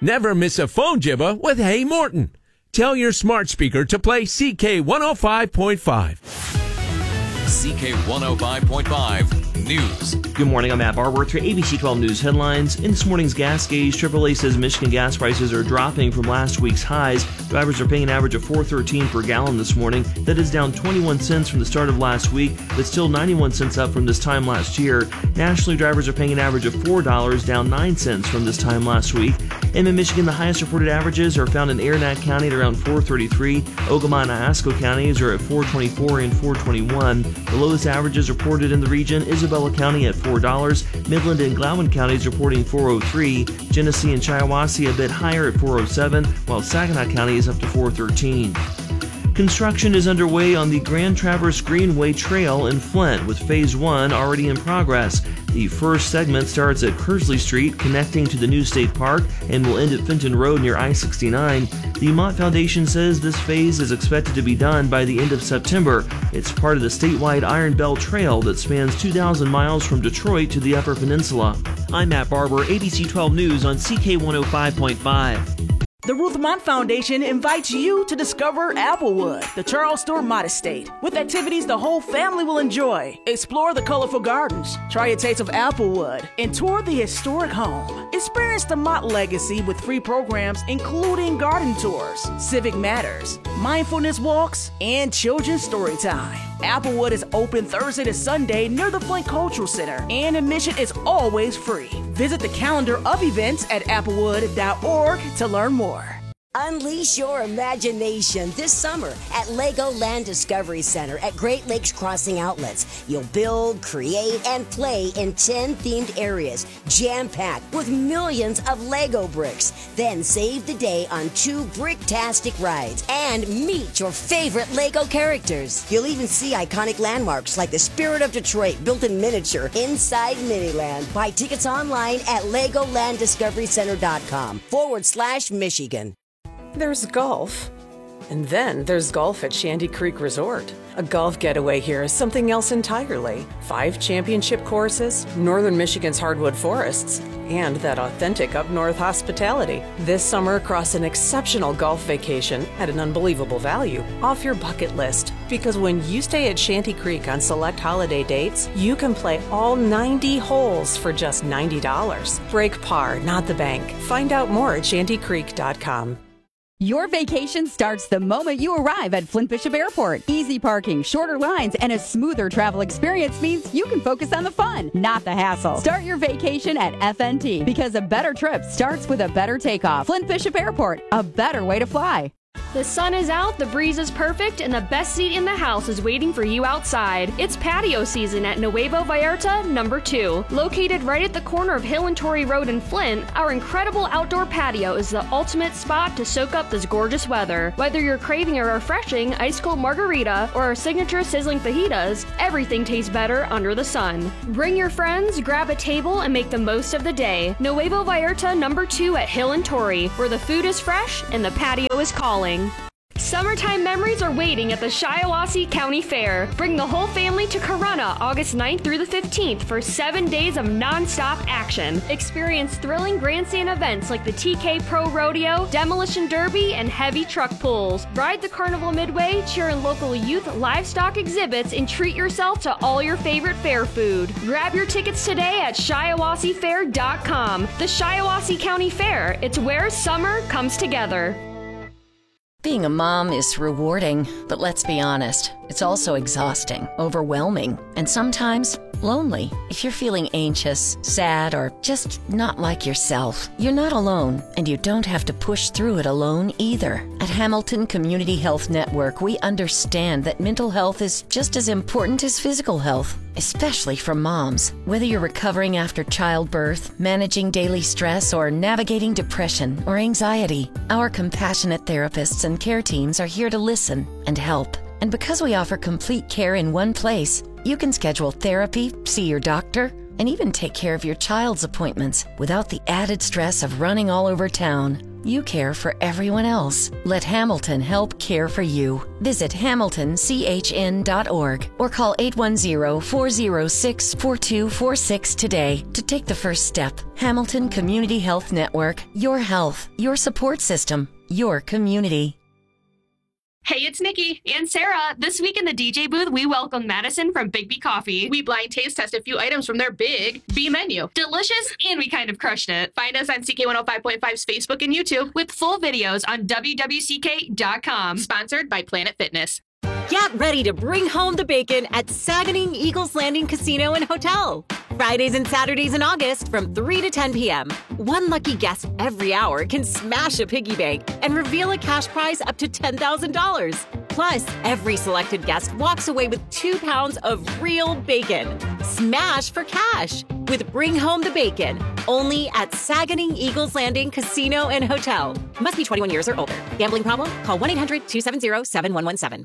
Never miss a phone jibber with Hey Morton. Tell your smart speaker to play CK 105.5. CK 105.5 News. Good morning, I'm Matt Barber with your ABC 12 News headlines. In this morning's gas gauge, AAA says Michigan gas prices are dropping from last week's highs. Drivers are paying an average of $4.13 per gallon this morning. That is down 21 cents from the start of last week, but still 91 cents up from this time last year. Nationally, drivers are paying an average of $4, down 9 cents from this time last week. And in Michigan, the highest reported averages are found in Aranac County at around $4.33. Ogama and Iosco counties are at $4.24 and $4.21. The lowest averages reported in the region, Isabella County at $4, Midland and Gloucester counties reporting $4.03, Genesee and Shiawassee a bit higher at $4.07, while Saginaw County is up to $4.13. Construction is underway on the Grand Traverse Greenway Trail in Flint, with Phase 1 already in progress. The first segment starts at Kersley Street, connecting to the new state park, and will end at Fenton Road near I-69. The Mott Foundation says this phase is expected to be done by the end of September. It's part of the statewide Iron Belt Trail that spans 2,000 miles from Detroit to the Upper Peninsula. I'm Matt Barber, ABC 12 News on CK 105.5. The Ruth Mott Foundation invites you to discover Applewood, the Charles Stewart Mott Estate, with activities the whole family will enjoy. Explore the colorful gardens, try a taste of Applewood, and tour the historic home. Experience the Mott legacy with free programs including garden tours, civic matters, mindfulness walks, and children's story time. Applewood is open Thursday to Sunday near the Flint Cultural Center, and admission is always free. Visit the calendar of events at applewood.org to learn more. Unleash your imagination this summer at Legoland Discovery Center at Great Lakes Crossing Outlets. You'll build, create, and play in 10 themed areas, jam-packed with millions of Lego bricks. Then save the day on 2 bricktastic rides and meet your favorite Lego characters. You'll even see iconic landmarks like the Spirit of Detroit built in miniature inside Miniland. Buy tickets online at LegolandDiscoveryCenter.com/Michigan. There's golf, and then there's golf at Shanty Creek Resort. A golf getaway here is something else entirely. 5 championship courses, northern Michigan's hardwood forests, and that authentic up-north hospitality. This summer, across an exceptional golf vacation at an unbelievable value off your bucket list. Because when you stay at Shanty Creek on select holiday dates, you can play all 90 holes for just $90. Break par, not the bank. Find out more at shantycreek.com. Your vacation starts the moment you arrive at Flint Bishop Airport. Easy parking, shorter lines, and a smoother travel experience means you can focus on the fun, not the hassle. Start your vacation at FNT, because a better trip starts with a better takeoff. Flint Bishop Airport, a better way to fly. The sun is out, the breeze is perfect, and the best seat in the house is waiting for you outside. It's patio season at Nuevo Vallarta No. 2. Located right at the corner of Hill and Torrey Road in Flint, our incredible outdoor patio is the ultimate spot to soak up this gorgeous weather. Whether you're craving a refreshing ice-cold margarita or our signature sizzling fajitas, everything tastes better under the sun. Bring your friends, grab a table, and make the most of the day. Nuevo Vallarta No. 2 at Hill and Torrey, where the food is fresh and the patio is calling. Summertime memories are waiting at the Shiawassee County Fair. Bring the whole family to Corunna August 9th through the 15th for 7 days of non-stop action. Experience thrilling grandstand events like the TK Pro Rodeo, Demolition Derby, and heavy truck pulls. Ride the Carnival Midway, cheer in local youth livestock exhibits, and treat yourself to all your favorite fair food. Grab your tickets today at ShiawasseeFair.com. The Shiawassee County Fair. It's where summer comes together. Being a mom is rewarding, but let's be honest, it's also exhausting, overwhelming, and sometimes lonely. If you're feeling anxious, sad, or just not like yourself, you're not alone, and you don't have to push through it alone either. At Hamilton Community Health Network, we understand that mental health is just as important as physical health, especially for moms. Whether you're recovering after childbirth, managing daily stress, or navigating depression or anxiety, our compassionate therapists and care teams are here to listen and help. And because we offer complete care in one place, you can schedule therapy, see your doctor, and even take care of your child's appointments without the added stress of running all over town. you care for everyone else. Let Hamilton help care for you. Visit hamiltonchn.org or call 810-406-4246 today to take the first step. Hamilton Community Health Network. Your health, your support system, your community. Hey, it's Nikki and Sarah. This week in the DJ booth, we welcome Madison from Big B Coffee. We blind taste test a few items from their Big B menu. Delicious, and we kind of crushed it. Find us on CK105.5's Facebook and YouTube with full videos on wwck.com. Sponsored by Planet Fitness. Get ready to bring home the bacon at Saganing Eagles Landing Casino and Hotel. Fridays and Saturdays in August from 3 to 10 p.m. One lucky guest every hour can smash a piggy bank and reveal a cash prize up to $10,000. Plus, every selected guest walks away with 2 pounds of real bacon. Smash for cash with Bring Home the Bacon. Only at Saganing Eagles Landing Casino and Hotel. Must be 21 years or older. Gambling problem? Call 1-800-270-7117.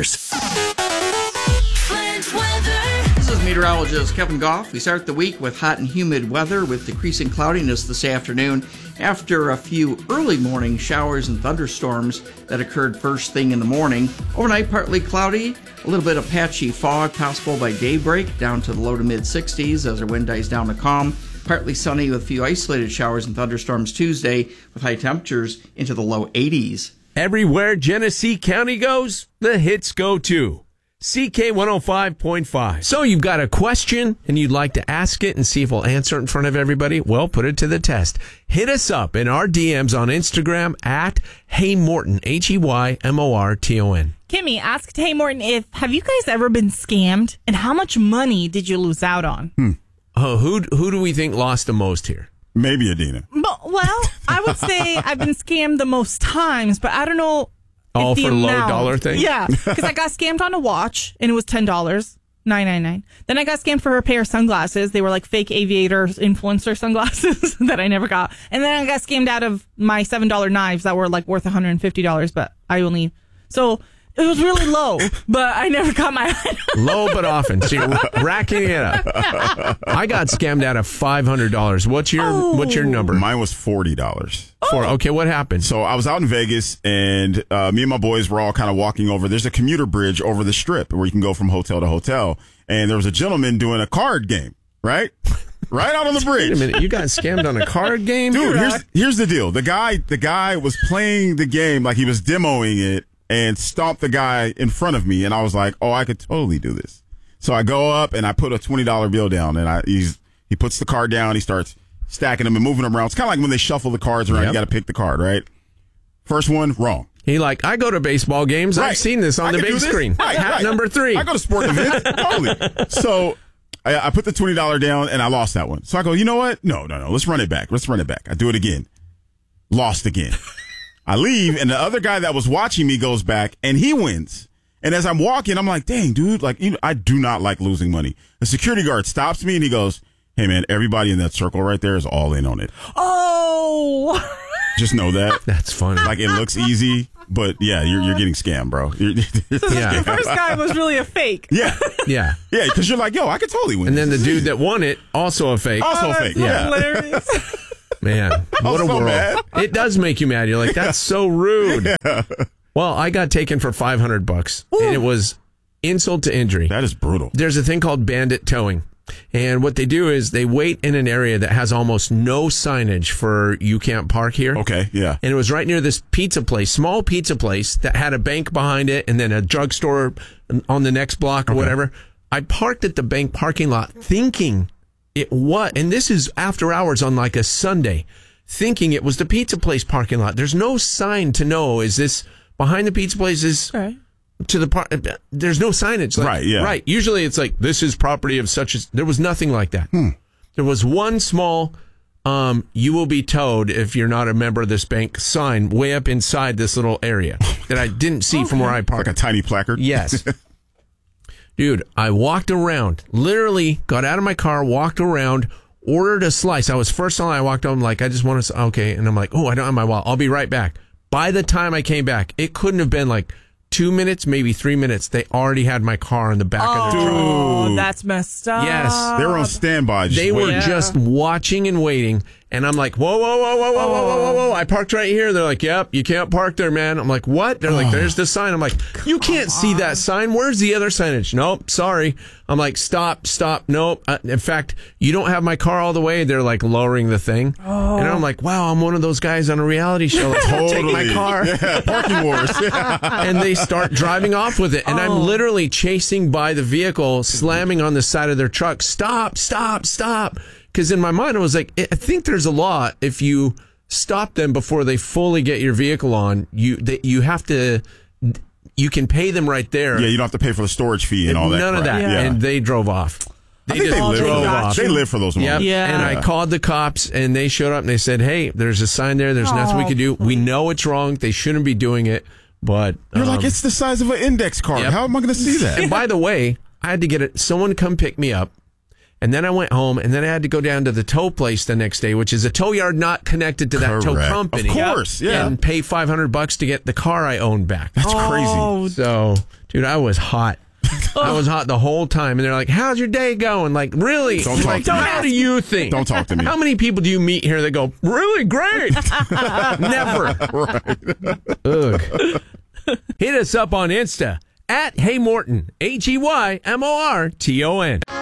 This is meteorologist Kevin Goff. We start the week with hot and humid weather with decreasing cloudiness this afternoon after a few early morning showers and thunderstorms that occurred first thing in the morning. Overnight, partly cloudy, a little bit of patchy fog possible by daybreak, down to the low to mid 60s as our wind dies down to calm. Partly sunny with a few isolated showers and thunderstorms Tuesday with high temperatures into the low 80s. Everywhere Genesee County goes, the hits go too. CK 105.5. So you've got a question and you'd like to ask it and see if we'll answer it in front of everybody? Well, put it to the test. Hit us up in our DMs on Instagram at Hey Morton, HEYMORTON. Kimmy asked Hey Morton have you guys ever been scammed and how much money did you lose out on? Who do we think lost the most here? Maybe Adina. Well, I would say I've been scammed the most times, but I don't know. All for low dollar things? Yeah, because I got scammed on a watch, and it was $10, $9.99. Then I got scammed for a pair of sunglasses. They were like fake aviator influencer sunglasses that I never got. And then I got scammed out of my $7 knives that were like worth $150, but I only... So... It was really low, but I never got my low but often. So you're racking it up. I got scammed out of $500. What's your number? Mine was $40. Okay, what happened? So I was out in Vegas, and me and my boys were all kind of walking over. There's a commuter bridge over the strip where you can go from hotel to hotel. And there was a gentleman doing a card game, right? Right out on the bridge. Wait a minute, you got scammed on a card game? Dude, here's the deal. The guy was playing the game like he was demoing it, and stomped the guy in front of me, and I was like, "Oh, I could totally do this." So I go up and I put a $20 bill down, and he puts the card down. He starts stacking them and moving them around. It's kind of like when they shuffle the cards around. Yep. You got to pick the card, right? First one, wrong. I go to baseball games. Right. I've seen this on the big screen. Hat number 3. I go to sporting events. Totally. So I put the $20 down, and I lost that one. So I go, you know what? No. Let's run it back. I do it again. Lost again. I leave, and the other guy that was watching me goes back, and he wins. And as I'm walking, I'm like, dang, dude, I do not like losing money. The security guard stops me, and he goes, hey, man, everybody in that circle right there is all in on it. Oh! Just know that. That's funny. It looks easy, but, yeah, you're getting scammed, bro. The first guy was really a fake. Yeah. Yeah. Yeah, because you're like, yo, I could totally win. And then the dude that won it, also a fake. Also a fake. Yeah. Hilarious. Man, what a world. Mad. It does make you mad. You're like, that's so rude. Yeah. Well, I got taken for $500, and it was insult to injury. That is brutal. There's a thing called bandit towing. And what they do is they wait in an area that has almost no signage for you can't park here. Okay, yeah. And it was right near this pizza place, small pizza place that had a bank behind it and then a drugstore on the next block or whatever. I parked at the bank parking lot thinking and this is after hours on like a Sunday, thinking it was the pizza place parking lot. There's no sign to know, is this behind the pizza place to the park? There's no signage. Right, yeah. Right. Usually it's like, this is property of such as, there was nothing like that. There was one small, you will be towed if you're not a member of this bank sign way up inside this little area that I didn't see from where I parked. Like a tiny placard? Yes. Dude, I walked around, literally got out of my car, walked around, ordered a slice. I was first on, I walked on, like, I just want to, okay. And I'm like, oh, I don't have my wallet. I'll be right back. By the time I came back, it couldn't have been like 2 minutes, maybe 3 minutes. They already had my car in the back of the truck. Oh, that's messed up. Yes. They were on standby. They were just watching and waiting. And I'm like, whoa. I parked right here. They're like, yep, you can't park there, man. I'm like, what? They're like, there's the sign. I'm like, you can't see that sign. Where's the other signage? Nope, sorry. I'm like, stop. Nope. In fact, you don't have my car all the way. They're like lowering the thing. And I'm like, wow, I'm one of those guys on a reality show. Like, take my car. Yeah, parking wars. And they start driving off with it. And I'm literally chasing by the vehicle, slamming on the side of their truck. Stop. Because in my mind, I was like, I think there's a law. If you stop them before they fully get your vehicle on, you have to, you can pay them right there. Yeah, you don't have to pay for the storage fee and all that. None of that. Yeah. And they drove off. I think they live for those moments. Yep. Yeah. And I called the cops, and they showed up, and they said, hey, there's a sign there. There's nothing we can do. We know it's wrong. They shouldn't be doing it. But you're like, it's the size of an index card. Yep. How am I going to see that? And by the way, I had to get someone to come pick me up. And then I went home, and then I had to go down to the tow place the next day, which is a tow yard not connected to that tow company. Of course, yeah. And pay $500 to get the car I owned back. That's crazy. So, dude, I was hot. I was hot the whole time. And they're like, how's your day going? Like, really? Don't talk to me. How do you think? Don't talk to me. How many people do you meet here that go, really great? Never. Ugh. Hit us up on Insta at Hey Morton, HEYMORTON.